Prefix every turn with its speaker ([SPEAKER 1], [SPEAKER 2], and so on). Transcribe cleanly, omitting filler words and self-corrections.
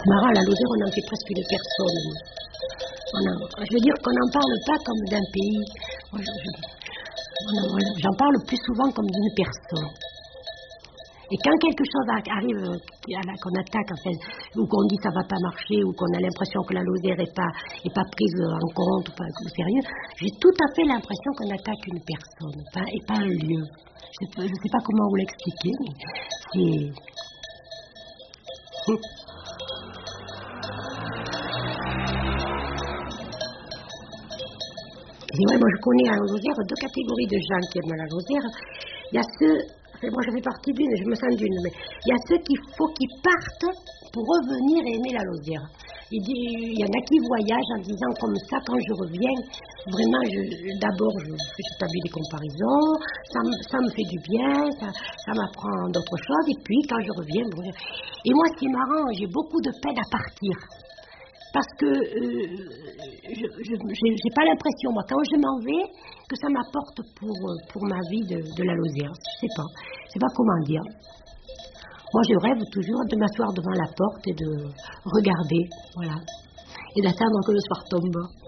[SPEAKER 1] C'est marrant, la Lozère, on en fait presque une personne. Je veux dire qu'on n'en parle pas comme d'un pays. J'en parle plus souvent comme d'une personne. Et quand quelque chose arrive, qu'on attaque, enfin, ou qu'on dit ça va pas marcher, ou qu'on a l'impression que la Lozère est pas prise en compte, ou pas au sérieux, j'ai tout à fait l'impression qu'on attaque une personne, et pas un lieu. Je sais pas comment vous l'expliquer, mais c'est... Et ouais, moi je connais à la Lozère deux catégories de gens qui aiment la Lozère. Il y a ceux, enfin, moi je fais partie d'une, je me sens d'une, mais il y a ceux qu'il faut qu'ils partent pour revenir et aimer la Lozère. Il y en a qui voyagent en disant comme ça, quand je reviens, vraiment, d'abord j'établis des comparaisons, ça me fait du bien, ça m'apprend d'autres choses, et puis quand je reviens, et moi ce qui est marrant, j'ai beaucoup de peine à partir. Parce que j'ai pas l'impression, moi, quand je m'en vais, que ça m'apporte pour ma vie de la Lozère. Je sais pas comment dire. Moi, je rêve toujours de m'asseoir devant la porte et de regarder, voilà, et d'attendre que le soir tombe.